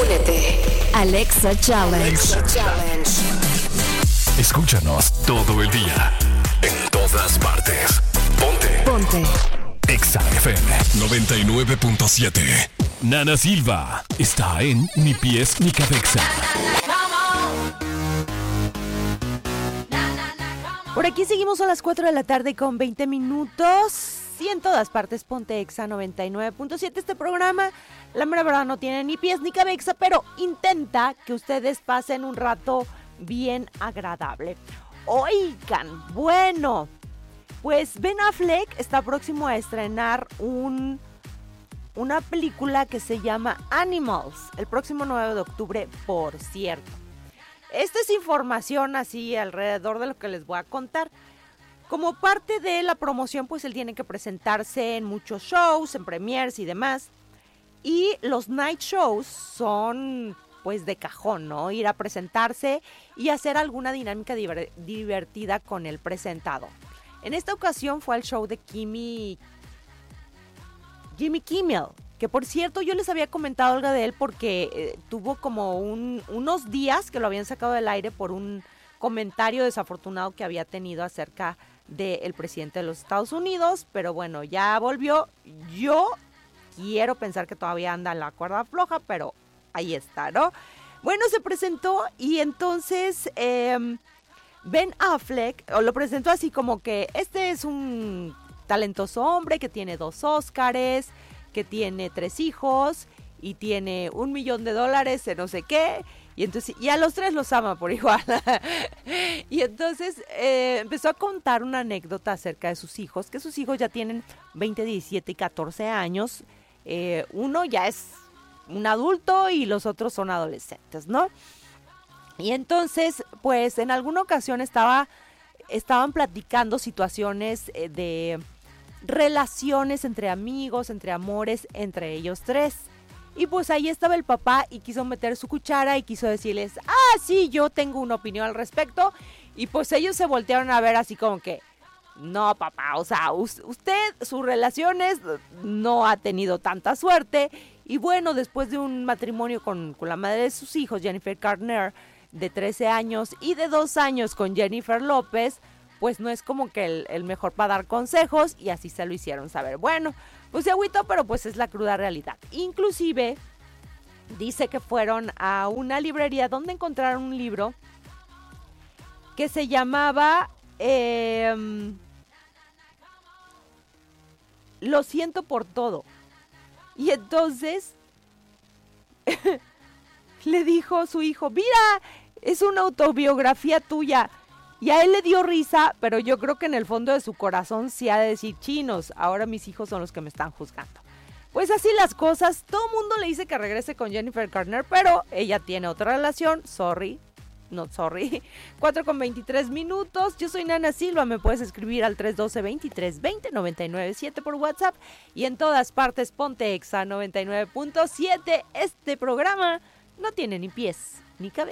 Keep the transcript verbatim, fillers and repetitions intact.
Únete. Alexa Challenge. Alexa Challenge. Escúchanos todo el día. En todas partes. Ponte. Ponte. Exa F M noventa y nueve punto siete. Nana Silva está en Ni Pies Ni Cabeza. Por aquí seguimos a las cuatro de la tarde con veinte minutos. Y en todas partes, ponte Exa noventa y nueve punto siete. Este programa, la mera verdad, no tiene ni pies ni cabeza, pero intenta que ustedes pasen un rato bien agradable. Oigan, bueno, pues Ben Affleck está próximo a estrenar un, una película que se llama Animals, el próximo nueve de octubre, por cierto. Esta es información así alrededor de lo que les voy a contar. Como parte de la promoción, pues él tiene que presentarse en muchos shows, en premieres y demás. Y los night shows son pues de cajón, ¿no? Ir a presentarse y hacer alguna dinámica diver- divertida con el presentado. En esta ocasión fue al show de Kimmy, Jimmy Kimmel, que por cierto yo les había comentado algo de él porque eh, tuvo como un, unos días que lo habían sacado del aire por un comentario desafortunado que había tenido acerca del presidente de los Estados Unidos, pero bueno, ya volvió. Yo quiero pensar que todavía anda en la cuerda floja, pero ahí está, ¿no? Bueno, se presentó y entonces eh, Ben Affleck lo presentó así como que este es un talentoso hombre que tiene dos Óscares, que tiene tres hijos y tiene un millón de dólares en no sé qué. Y entonces, y a los tres los ama por igual. Y entonces eh, empezó a contar una anécdota acerca de sus hijos, que sus hijos ya tienen veinte, diecisiete y catorce años. Eh, uno ya es un adulto y los otros son adolescentes, ¿no? Y entonces, pues en alguna ocasión estaba, estaban platicando situaciones eh, de relaciones entre amigos, entre amores, entre ellos tres. Y pues ahí estaba el papá y quiso meter su cuchara y quiso decirles, ah, sí, yo tengo una opinión al respecto. Y pues ellos se voltearon a ver así como que, no, papá, o sea, usted, sus relaciones no ha tenido tanta suerte. Y bueno, después de un matrimonio con, con la madre de sus hijos, Jennifer Garner, de trece años, y de dos años con Jennifer López, pues no es como que el, el mejor para dar consejos, y así se lo hicieron saber. Bueno, pues se agüitó, pero pues es la cruda realidad. Inclusive, dice que fueron a una librería donde encontraron un libro que se llamaba eh, Lo siento por todo. Y entonces le dijo su hijo, mira, es una autobiografía tuya. Y a él le dio risa, pero yo creo que en el fondo de su corazón sí ha de decir, chinos, ahora mis hijos son los que me están juzgando. Pues así las cosas, todo el mundo le dice que regrese con Jennifer Garner, pero ella tiene otra relación, sorry, not sorry. cuatro con veintitrés minutos, yo soy Nana Silva, me puedes escribir al tres uno dos, veintitrés veinte, noventa y nueve siete por WhatsApp y en todas partes ponte Exa noventa y nueve punto siete. Este programa no tiene ni pies ni cabeza.